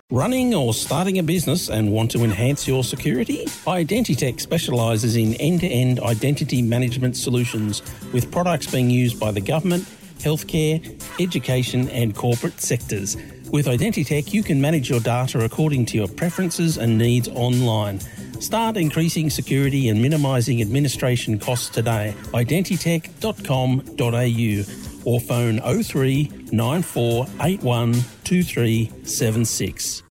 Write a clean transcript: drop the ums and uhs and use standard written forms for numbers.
Running or starting a business and want to enhance your security? Identitech specialises in end-to-end identity management solutions with products being used by the government, healthcare, education and corporate sectors. With Identitech, you can manage your data according to your preferences and needs online. Start increasing security and minimising administration costs today. Identitech.com.au or phone 03 9481 2376.